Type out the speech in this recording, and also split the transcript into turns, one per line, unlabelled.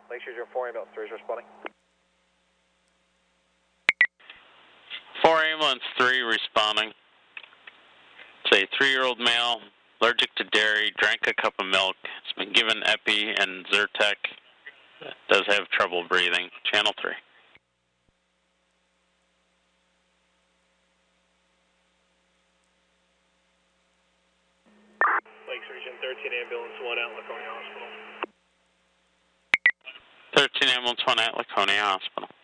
Lakes Region 4 ambulance 3 is responding.
4 ambulance 3 responding. It's a 3-year-old male, allergic to dairy, drank a cup of milk. It's been given Epi and Zyrtec. Does have trouble breathing. Channel 3.
Lakes Region 13 ambulance 1 at Laconia Hospital.
13 ambulance 1 at Laconia Hospital.